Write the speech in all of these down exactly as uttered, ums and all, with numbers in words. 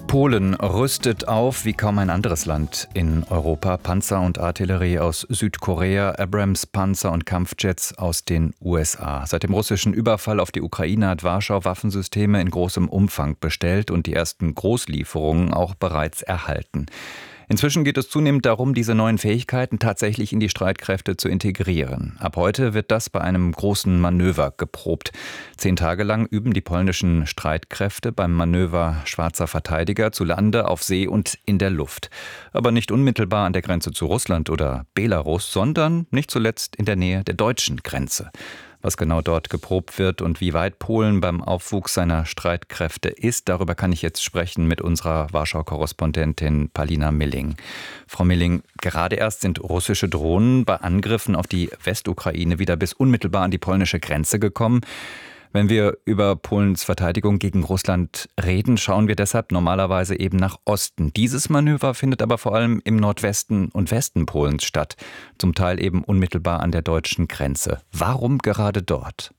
Polen rüstet auf wie kaum ein anderes Land in Europa. Panzer und Artillerie aus Südkorea, Abrams-Panzer und Kampfjets aus den U S A. Seit dem russischen Überfall auf die Ukraine hat Warschau Waffensysteme in großem Umfang bestellt und die ersten Großlieferungen auch bereits erhalten. Inzwischen geht es zunehmend darum, diese neuen Fähigkeiten tatsächlich in die Streitkräfte zu integrieren. Ab heute wird das bei einem großen Manöver geprobt. Zehn Tage lang üben die polnischen Streitkräfte beim Manöver Schwarzer Verteidiger zu Lande, auf See und in der Luft. Aber nicht unmittelbar an der Grenze zu Russland oder Belarus, sondern nicht zuletzt in der Nähe der deutschen Grenze. Was genau dort geprobt wird und wie weit Polen beim Aufwuchs seiner Streitkräfte ist, darüber kann ich jetzt sprechen mit unserer Warschau-Korrespondentin Palina Milling. Frau Milling, gerade erst sind russische Drohnen bei Angriffen auf die Westukraine wieder bis unmittelbar an die polnische Grenze gekommen. Wenn wir über Polens Verteidigung gegen Russland reden, schauen wir deshalb normalerweise eben nach Osten. Dieses Manöver findet aber vor allem im Nordwesten und Westen Polens statt, zum Teil eben unmittelbar an der deutschen Grenze. Warum gerade dort?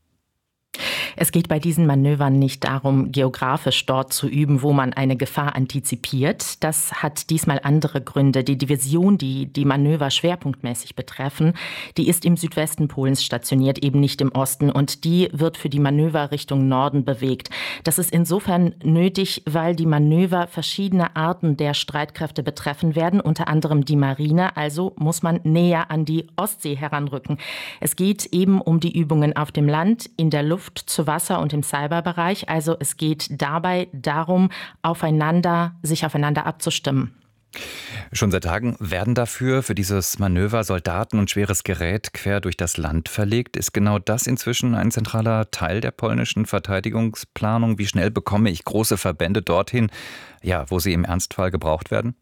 Es geht bei diesen Manövern nicht darum, geografisch dort zu üben, wo man eine Gefahr antizipiert. Das hat diesmal andere Gründe. Die Division, die die Manöver schwerpunktmäßig betreffen, die ist im Südwesten Polens stationiert, eben nicht im Osten. Und die wird für die Manöver Richtung Norden bewegt. Das ist insofern nötig, weil die Manöver verschiedene Arten der Streitkräfte betreffen werden, unter anderem die Marine. Also muss man näher an die Ostsee heranrücken. Es geht eben um die Übungen auf dem Land, in der Luft, zu Wasser und im Cyberbereich. Also es geht dabei darum, aufeinander, sich aufeinander abzustimmen. Schon seit Tagen werden dafür, für dieses Manöver, Soldaten und schweres Gerät quer durch das Land verlegt. Ist genau das inzwischen ein zentraler Teil der polnischen Verteidigungsplanung? Wie schnell bekomme ich große Verbände dorthin, ja, wo sie im Ernstfall gebraucht werden?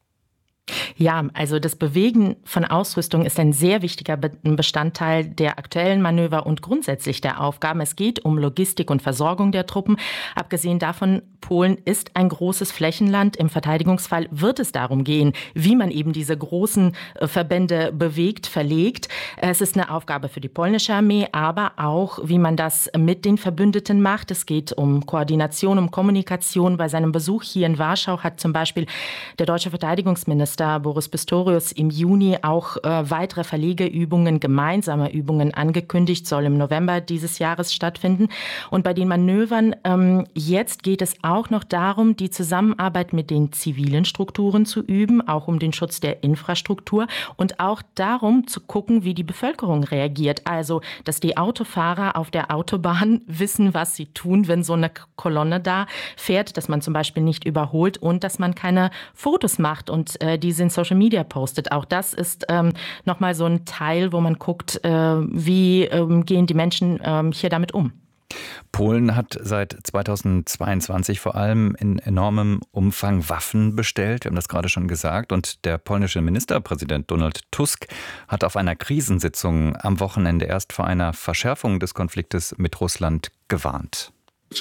Ja, also das Bewegen von Ausrüstung ist ein sehr wichtiger Bestandteil der aktuellen Manöver und grundsätzlich der Aufgaben. Es geht um Logistik und Versorgung der Truppen. Abgesehen davon, Polen ist ein großes Flächenland. Im Verteidigungsfall wird es darum gehen, wie man eben diese großen Verbände bewegt, verlegt. Es ist eine Aufgabe für die polnische Armee, aber auch, wie man das mit den Verbündeten macht. Es geht um Koordination, um Kommunikation. Bei seinem Besuch hier in Warschau hat zum Beispiel der deutsche Verteidigungsminister Boris Pistorius im Juni auch äh, weitere Verlegeübungen, gemeinsame Übungen angekündigt, soll im November dieses Jahres stattfinden. Und bei den Manövern ähm, jetzt geht es auch noch darum, die Zusammenarbeit mit den zivilen Strukturen zu üben, auch um den Schutz der Infrastruktur und auch darum zu gucken, wie die Bevölkerung reagiert. Also, dass die Autofahrer auf der Autobahn wissen, was sie tun, wenn so eine Kolonne da fährt, dass man zum Beispiel nicht überholt und dass man keine Fotos macht und äh, die in Social Media postet. Auch das ist ähm, nochmal so ein Teil, wo man guckt, äh, wie ähm, gehen die Menschen ähm, hier damit um. Polen hat seit zweitausendzweiundzwanzig vor allem in enormem Umfang Waffen bestellt. Wir haben das gerade schon gesagt. Und der polnische Ministerpräsident Donald Tusk hat auf einer Krisensitzung am Wochenende erst vor einer Verschärfung des Konfliktes mit Russland gewarnt.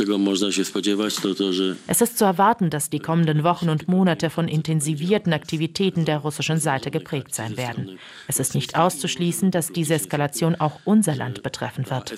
Es ist zu erwarten, dass die kommenden Wochen und Monate von intensivierten Aktivitäten der russischen Seite geprägt sein werden. Es ist nicht auszuschließen, dass diese Eskalation auch unser Land betreffen wird.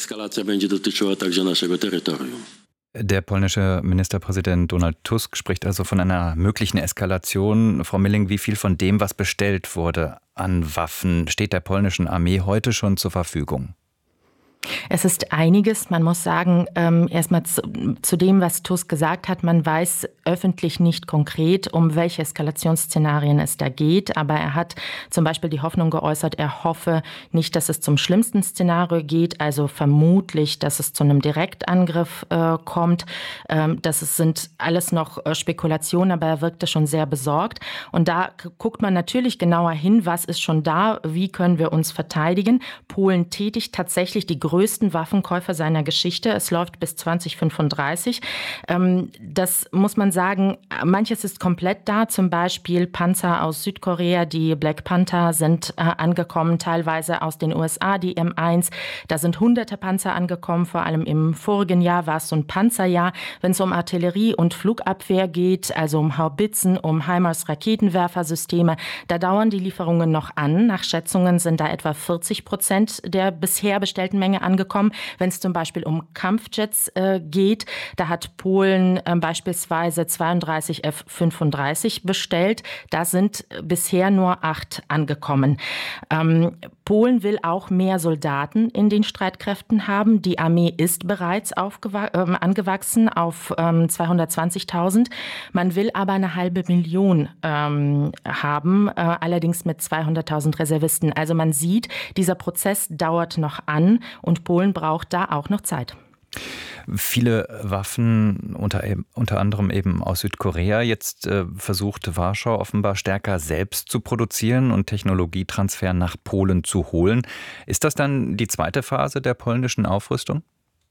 Der polnische Ministerpräsident Donald Tusk spricht also von einer möglichen Eskalation. Frau Milling, wie viel von dem, was bestellt wurde an Waffen, steht der polnischen Armee heute schon zur Verfügung? Es ist einiges. Man muss sagen, ähm, erstmal zu, zu dem, was Tusk gesagt hat, man weiß öffentlich nicht konkret, um welche Eskalationsszenarien es da geht. Aber er hat zum Beispiel die Hoffnung geäußert, er hoffe nicht, dass es zum schlimmsten Szenario geht, also vermutlich, dass es zu einem Direktangriff äh, kommt. Ähm, das ist, sind alles noch äh, Spekulationen, aber er wirkte schon sehr besorgt. Und da k- guckt man natürlich genauer hin, was ist schon da, wie können wir uns verteidigen. Polen tätigt tatsächlich die größten Waffenkäufe seiner Geschichte. Es läuft bis zwanzig fünfunddreißig. Ähm, das muss man sagen, manches ist komplett da. Zum Beispiel Panzer aus Südkorea, die Black Panther sind äh, angekommen, teilweise aus den U S A, die M eins. Da sind hunderte Panzer angekommen, vor allem im vorigen Jahr war es so ein Panzerjahr. Wenn es um Artillerie und Flugabwehr geht, also um Haubitzen, um HIMARS-Raketenwerfersysteme, da dauern die Lieferungen noch an. Nach Schätzungen sind da etwa vierzig Prozent der bisher bestellten Menge mehr angekommen. Wenn es zum Beispiel um Kampfjets äh, geht, da hat Polen äh, beispielsweise zweiunddreißig F fünfunddreißig bestellt. Da sind bisher nur acht angekommen. Ähm, Polen will auch mehr Soldaten in den Streitkräften haben. Die Armee ist bereits aufgewa- äh, angewachsen auf ähm, zweihundertzwanzigtausend. Man will aber eine halbe Million ähm, haben, äh, allerdings mit zweihunderttausend Reservisten. Also man sieht, dieser Prozess dauert noch an und Polen braucht da auch noch Zeit. Viele Waffen, unter, unter anderem eben aus Südkorea. Jetzt äh, versucht Warschau offenbar stärker selbst zu produzieren und Technologietransfer nach Polen zu holen. Ist das dann die zweite Phase der polnischen Aufrüstung?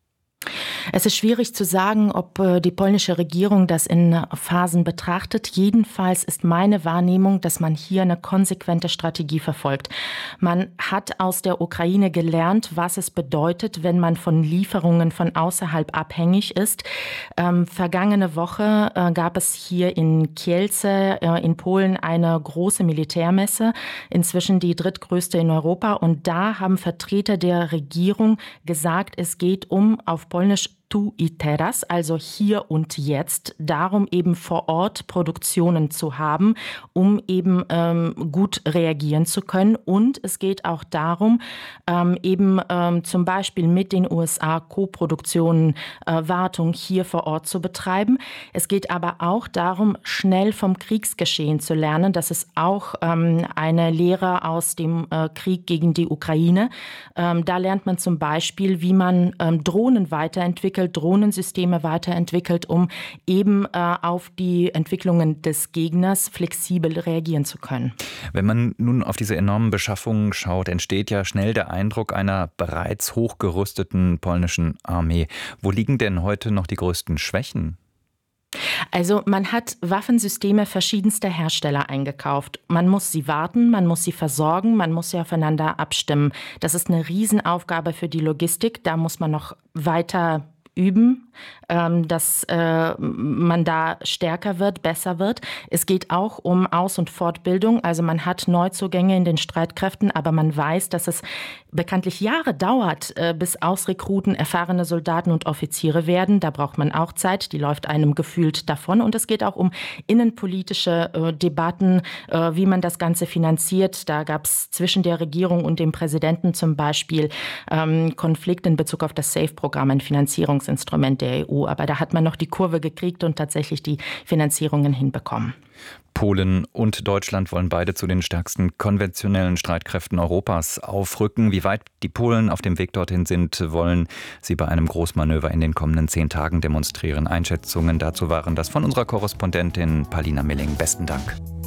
Es ist schwierig zu sagen, ob die polnische Regierung das in Phasen betrachtet. Jedenfalls ist meine Wahrnehmung, dass man hier eine konsequente Strategie verfolgt. Man hat aus der Ukraine gelernt, was es bedeutet, wenn man von Lieferungen von außerhalb abhängig ist. Ähm, vergangene Woche äh, gab es hier in Kielce äh, in Polen eine große Militärmesse, inzwischen die drittgrößte in Europa. Und da haben Vertreter der Regierung gesagt, es geht um, auf Polnisch, tu i teraz, also hier und jetzt, darum eben vor Ort Produktionen zu haben, um eben ähm, gut reagieren zu können. Und es geht auch darum, ähm, eben ähm, zum Beispiel mit den U S A Koproduktionen, äh, Wartung hier vor Ort zu betreiben. Es geht aber auch darum, schnell vom Kriegsgeschehen zu lernen. Das ist auch ähm, eine Lehre aus dem äh, Krieg gegen die Ukraine. Ähm, da lernt man zum Beispiel, wie man ähm, Drohnen weiterentwickelt, Drohnensysteme weiterentwickelt, um eben äh, auf die Entwicklungen des Gegners flexibel reagieren zu können. Wenn man nun auf diese enormen Beschaffungen schaut, entsteht ja schnell der Eindruck einer bereits hochgerüsteten polnischen Armee. Wo liegen denn heute noch die größten Schwächen? Also man hat Waffensysteme verschiedenster Hersteller eingekauft. Man muss sie warten, man muss sie versorgen, man muss sie aufeinander abstimmen. Das ist eine Riesenaufgabe für die Logistik. Da muss man noch weiter üben, dass man da stärker wird, besser wird. Es geht auch um Aus- und Fortbildung. Also man hat Neuzugänge in den Streitkräften, aber man weiß, dass es bekanntlich Jahre dauert, bis Ausrekruten erfahrene Soldaten und Offiziere werden. Da braucht man auch Zeit, die läuft einem gefühlt davon. Und es geht auch um innenpolitische Debatten, wie man das Ganze finanziert. Da gab es zwischen der Regierung und dem Präsidenten zum Beispiel Konflikt in Bezug auf das SAFE-Programm, ein Finanzierungsinstrument der E U. Aber da hat man noch die Kurve gekriegt und tatsächlich die Finanzierungen hinbekommen. Polen und Deutschland wollen beide zu den stärksten konventionellen Streitkräften Europas aufrücken. Wie weit die Polen auf dem Weg dorthin sind, wollen sie bei einem Großmanöver in den kommenden zehn Tagen demonstrieren. Einschätzungen dazu waren das von unserer Korrespondentin Paulina Milling. Besten Dank.